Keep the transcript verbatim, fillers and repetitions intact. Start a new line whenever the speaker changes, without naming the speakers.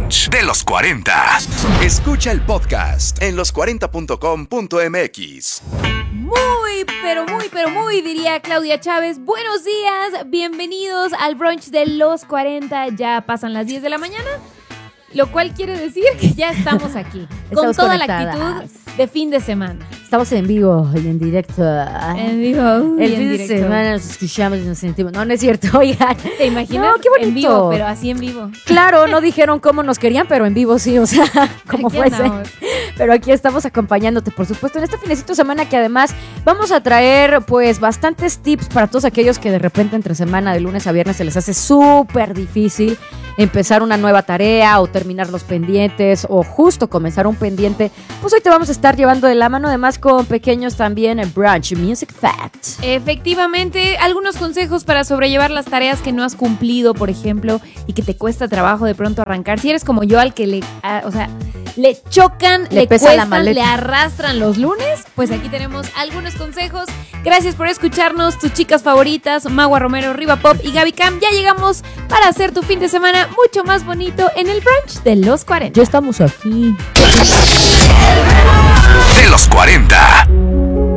Brunch de los cuarenta. Escucha el podcast en los cuarenta punto com punto m x.
Muy, pero muy, pero muy, diría Claudia Chávez. Buenos días, bienvenidos al brunch de los cuarenta. Ya pasan las diez de la mañana, lo cual quiere decir que ya estamos aquí.
Estamos
con toda
conectadas.
la actitud de fin de semana.
Estamos en vivo y en directo.
En vivo. uy,
El
en
fin de
directo.
semana nos escuchamos y nos sentimos. No, no es cierto, oigan.
¿Te imaginas?
No, qué bonito.
En vivo, pero así en vivo.
Claro, no dijeron cómo nos querían, pero en vivo sí, o sea, como
Aquí
fuese.
andamos.
Pero aquí estamos acompañándote, por supuesto, en este finecito de semana que además vamos a traer, pues, bastantes tips para todos aquellos que de repente entre semana, de lunes a viernes, se les hace súper difícil empezar una nueva tarea o terminar los pendientes o justo comenzar un pendiente. Pues hoy te vamos a estar llevando de la mano, además con pequeños también en Brunch Music Facts.
Efectivamente, algunos consejos para sobrellevar las tareas que no has cumplido, por ejemplo, y que te cuesta trabajo de pronto arrancar. Si eres como yo, al que le, a, o sea, le chocan,
Le
le,
pesa la
cuestan,
maleta.
le arrastran los lunes, pues aquí tenemos algunos consejos. Gracias por escucharnos, tus chicas favoritas, Magua Romero, Riva Pop y Gaby Cam. Ya llegamos para hacer tu fin de semana mucho más bonito en el brunch de los cuarenta.
Ya estamos aquí.
De los cuarenta.